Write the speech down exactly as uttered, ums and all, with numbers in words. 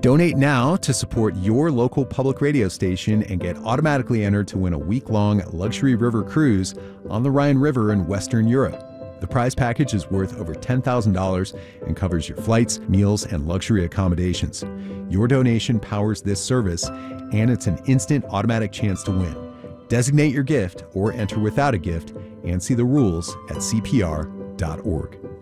Donate now to support your local public radio station and get automatically entered to win a week-long luxury river cruise on the Rhine River in Western Europe. The prize package is worth over ten thousand dollars and covers your flights, meals, and luxury accommodations. Your donation powers this service, and it's an instant automatic chance to win. Designate your gift or enter without a gift and see the rules at C P R dot org.